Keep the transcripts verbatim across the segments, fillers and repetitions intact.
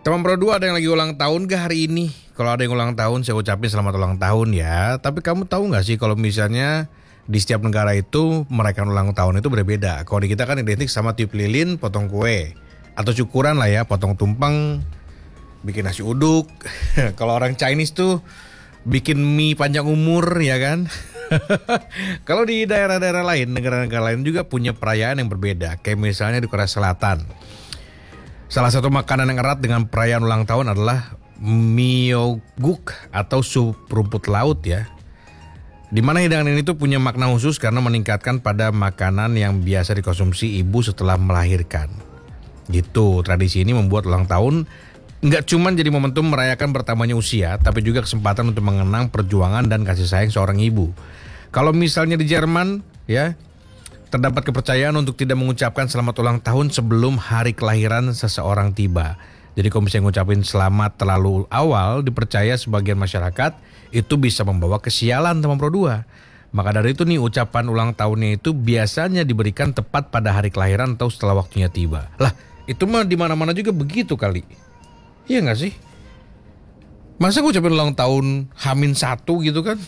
Teman Pro dua, ada yang lagi ulang tahun gak hari ini? Kalau ada yang ulang tahun, saya ucapin selamat ulang tahun ya. Tapi kamu tahu gak sih kalau misalnya di setiap negara itu merayakan ulang tahun itu berbeda. Kalau di kita kan identik sama tiup lilin, potong kue, atau syukuran lah ya, potong tumpeng, bikin nasi uduk. Kalau orang Chinese tuh bikin mie panjang umur ya kan. Kalau di daerah-daerah lain, negara-negara lain juga punya perayaan yang berbeda. Kayak misalnya di Korea Selatan, salah satu makanan yang erat dengan perayaan ulang tahun adalah myeongguk atau sup rumput laut ya. Di mana hidangan ini tuh punya makna khusus karena meningkatkan pada makanan yang biasa dikonsumsi ibu setelah melahirkan. Gitu, tradisi ini membuat ulang tahun nggak cuma jadi momentum merayakan bertambahnya usia, tapi juga kesempatan untuk mengenang perjuangan dan kasih sayang seorang ibu. Kalau misalnya di Jerman ya, terdapat kepercayaan untuk tidak mengucapkan selamat ulang tahun sebelum hari kelahiran seseorang tiba. Jadi kalau misalnya ngucapin selamat terlalu awal, dipercaya sebagian masyarakat itu bisa membawa kesialan teman Pro dua. Maka dari itu nih, ucapan ulang tahunnya itu biasanya diberikan tepat pada hari kelahiran atau setelah waktunya tiba. Lah, itu mah di mana-mana juga begitu kali. Iya gak sih? Masa ngucapin ulang tahun Hamin satu gitu kan?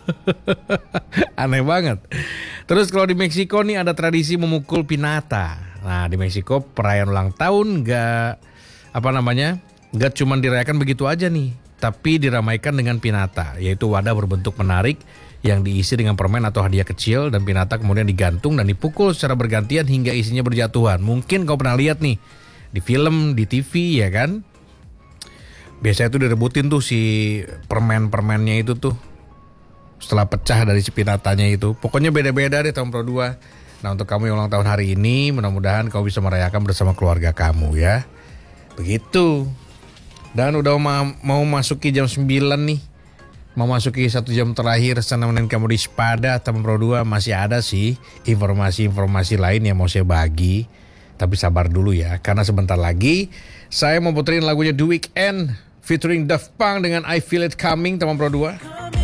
Aneh banget. Terus kalau di Meksiko nih ada tradisi memukul pinata. Nah di Meksiko perayaan ulang tahun gak apa namanya gak cuma dirayakan begitu aja nih, tapi diramaikan dengan pinata, yaitu wadah berbentuk menarik yang diisi dengan permen atau hadiah kecil, dan pinata kemudian digantung dan dipukul secara bergantian hingga isinya berjatuhan. Mungkin kau pernah lihat nih di film, di T V ya kan. Biasanya tuh direbutin tuh si permen-permennya itu tuh setelah pecah dari si pinatanya itu. Pokoknya beda-beda deh tahun Pro dua. Nah untuk kamu yang ulang tahun hari ini, mudah-mudahan kau bisa merayakan bersama keluarga kamu ya. Begitu. Dan udah ma- mau masuki jam sembilan nih. Mau masuki satu jam terakhir saya nemenin kamu di Sepada teman Pro dua. Masih ada sih informasi-informasi lain yang mau saya bagi. Tapi sabar dulu ya, karena sebentar lagi saya mau puterin lagunya The Weeknd featuring Daft Punk dengan I Feel It Coming teman Pro dua.